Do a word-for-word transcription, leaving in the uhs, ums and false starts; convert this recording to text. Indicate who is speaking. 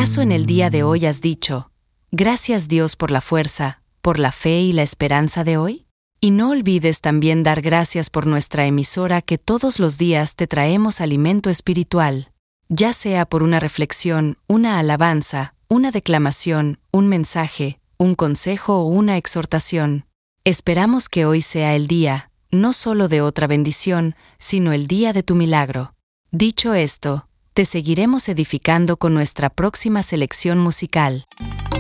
Speaker 1: ¿Acaso en el día de hoy has dicho, gracias Dios por la fuerza, por la fe y la esperanza de hoy? Y no olvides también dar gracias por nuestra emisora que todos los días te traemos alimento espiritual, ya sea por una reflexión, una alabanza, una declamación, un mensaje, un consejo o una exhortación. Esperamos que hoy sea el día, no solo de otra bendición, sino el día de tu milagro. Dicho esto, te seguiremos edificando con nuestra próxima selección musical.